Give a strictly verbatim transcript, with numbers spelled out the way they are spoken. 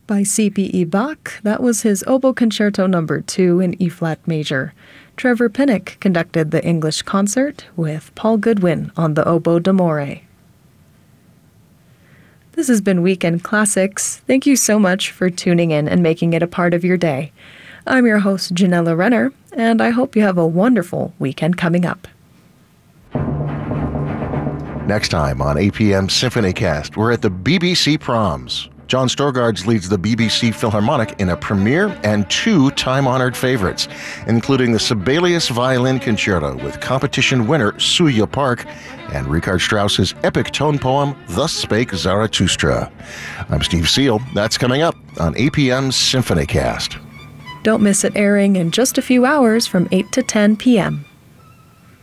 By C P E Bach, that was his Oboe Concerto Number two in E-flat major. Trevor Pinnock conducted the English concert with Paul Goodwin on the oboe d'amore. This has been Weekend Classics. Thank you so much for tuning in and making it a part of your day. I'm your host, Janella Renner, and I hope you have a wonderful weekend coming up. Next time on A P M SymphonyCast, we're at the B B C Proms. John Storgards leads the B B C Philharmonic in a premiere and two time-honored favorites, including the Sibelius Violin Concerto with competition winner Suya Park and Richard Strauss's epic tone poem, Thus Spake Zarathustra. I'm Steve Seal. That's coming up on A P M SymphonyCast. Don't miss it airing in just a few hours from eight to ten p.m.